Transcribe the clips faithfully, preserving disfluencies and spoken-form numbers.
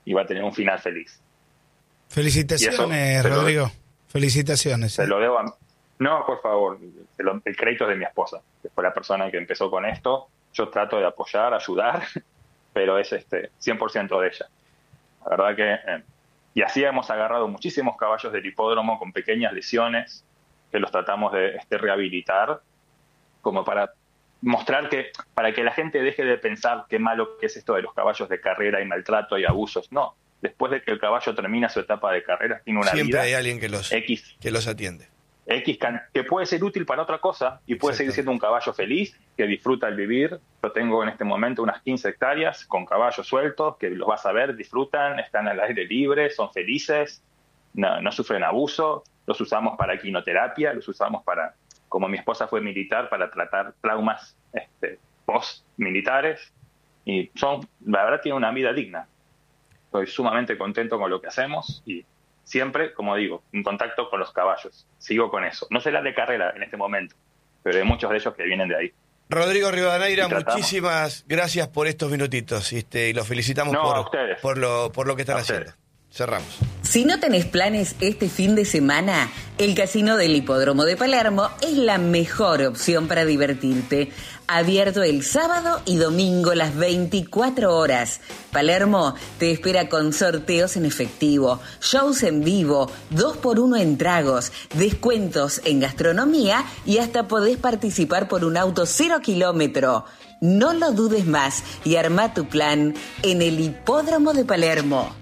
y va a tener un final feliz. Felicitaciones, eso, Rodrigo. Lo, Felicitaciones. Se ¿eh? lo debo a... No, por favor, el, el crédito es de mi esposa, que fue la persona que empezó con esto. Yo trato de apoyar, ayudar, pero es este cien por ciento de ella. La verdad que... Eh, y así hemos agarrado muchísimos caballos del hipódromo con pequeñas lesiones, que los tratamos de este, rehabilitar, como para mostrar que, para que la gente deje de pensar qué malo que es esto de los caballos de carrera y maltrato y abusos. No, después de que el caballo termina su etapa de carrera, tiene una Siempre vida hay alguien que los, X, que los atiende. X, que puede ser útil para otra cosa y puede seguir siendo un caballo feliz, que disfruta el vivir. Yo tengo en este momento unas quince hectáreas con caballos sueltos, que los vas a ver, disfrutan, están al aire libre, son felices, no, no sufren abuso. Los usamos para equinoterapia, los usamos para, como mi esposa fue militar, para tratar traumas este, post-militares. Y son, la verdad, tienen una vida digna. Estoy sumamente contento con lo que hacemos y siempre, como digo, en contacto con los caballos. Sigo con eso. No será de carrera en este momento, pero hay muchos de ellos que vienen de ahí. Rodrigo Rivadeneira, muchísimas gracias por estos minutitos este, y los felicitamos no, por, a ustedes. por, lo, por lo que están a haciendo. Ustedes. Cerramos. Si no tenés planes este fin de semana, el Casino del Hipódromo de Palermo es la mejor opción para divertirte. Abierto el sábado y domingo las veinticuatro horas. Palermo te espera con sorteos en efectivo, shows en vivo, dos por uno en tragos, descuentos en gastronomía y hasta podés participar por un auto cero kilómetro. No lo dudes más y arma tu plan en el Hipódromo de Palermo.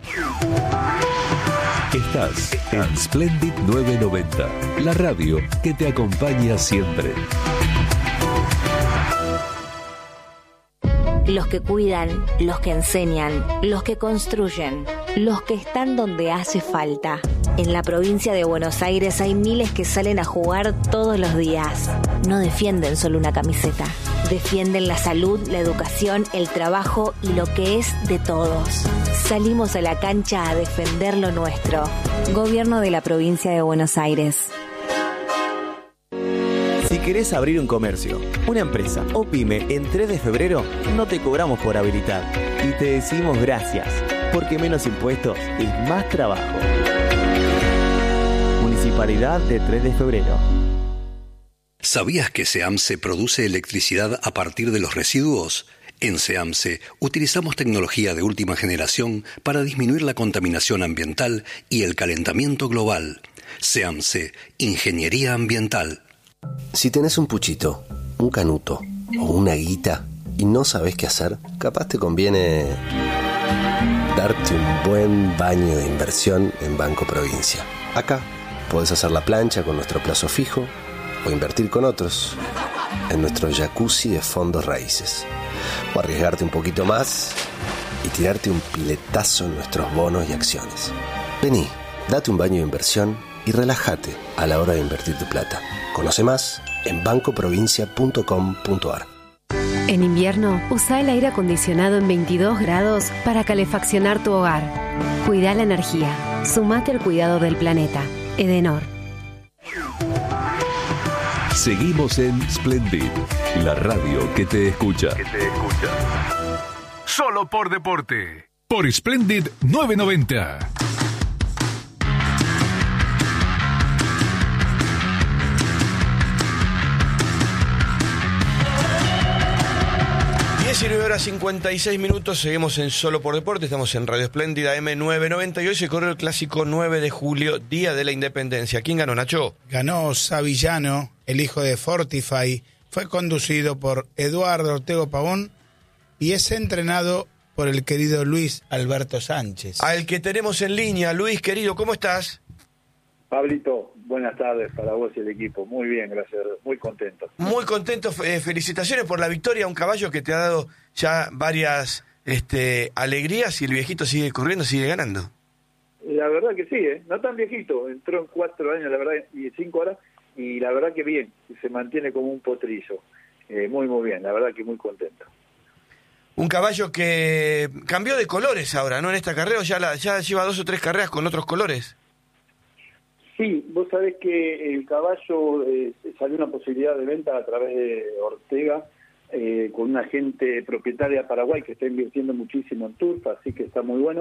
Estás en Splendid novecientos noventa, la radio que te acompaña siempre. Los que cuidan, los que enseñan, los que construyen, los que están donde hace falta. En la provincia de Buenos Aires hay miles que salen a jugar todos los días. No defienden solo una camiseta. Defienden la salud, la educación, el trabajo y lo que es de todos. Salimos a la cancha a defender lo nuestro. Gobierno de la provincia de Buenos Aires. Si querés abrir un comercio, una empresa o pyme en tres de febrero, no te cobramos por habilitar. Y te decimos gracias, porque menos impuestos es más trabajo. Municipalidad de tres de febrero. ¿Sabías que SEAMSE produce electricidad a partir de los residuos? En SEAMSE utilizamos tecnología de última generación para disminuir la contaminación ambiental y el calentamiento global. SEAMSE, Ingeniería Ambiental. Si tenés un puchito, un canuto o una guita y no sabés qué hacer, capaz te conviene darte un buen baño de inversión en Banco Provincia. Acá podés hacer la plancha con nuestro plazo fijo o invertir con otros en nuestro jacuzzi de fondos raíces. O arriesgarte un poquito más y tirarte un piletazo en nuestros bonos y acciones. Vení, date un baño de inversión y relájate a la hora de invertir tu plata. Conoce más en banco provincia punto com punto a r. En invierno, usa el aire acondicionado en veintidós grados para calefaccionar tu hogar. Cuida la energía. Sumate al cuidado del planeta. Edenor. Seguimos en Splendid, la radio que te escucha. Que te escucha. Solo por deporte. Por Splendid novecientos noventa. diecinueve horas cincuenta y seis minutos, seguimos en Solo por Deporte, estamos en Radio Espléndida M novecientos noventa y hoy se corrió el clásico nueve de julio, Día de la Independencia. ¿Quién ganó, Nacho? Ganó Savillano, el hijo de Fortify, fue conducido por Eduardo Ortego Pavón y es entrenado por el querido Luis Alberto Sánchez. Al que tenemos en línea. Luis, querido, ¿cómo estás? Pablito, buenas tardes para vos y el equipo. Muy bien, gracias. Muy contento. Muy contento. Eh, felicitaciones por la victoria. Un caballo que te ha dado ya varias este, alegrías y el viejito sigue corriendo, sigue ganando. La verdad que sí, ¿eh? No tan viejito. Entró en cuatro años, la verdad, y cinco horas. Y la verdad que bien. Se mantiene como un potrillo. Eh, muy, muy bien. La verdad que muy contento. Un caballo que cambió de colores ahora, ¿no? En esta carrera ya, la, ya lleva dos o tres carreras con otros colores. Sí, vos sabés que el caballo eh, salió una posibilidad de venta a través de Ortega eh, con una gente propietaria de Paraguay que está invirtiendo muchísimo en turf, así que está muy bueno.